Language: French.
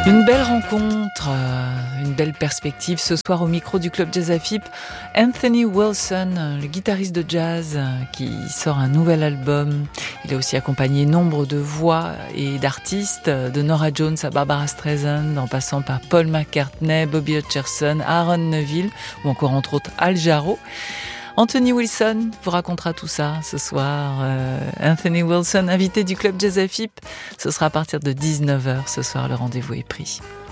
Une belle rencontre, une belle perspective ce soir au micro du Club Jazz AFIP. Anthony Wilson, le guitariste de jazz qui sort un nouvel album. Il a aussi accompagné nombre de voix et d'artistes, de Norah Jones à Barbara Streisand, en passant par Paul McCartney, Bobby Hutcherson, Aaron Neville ou encore entre autres Al Jarreau. Anthony Wilson vous racontera tout ça ce soir. Anthony Wilson, invité du Club Jazz AFIP. Ce sera à partir de 19h ce soir, le rendez-vous est pris.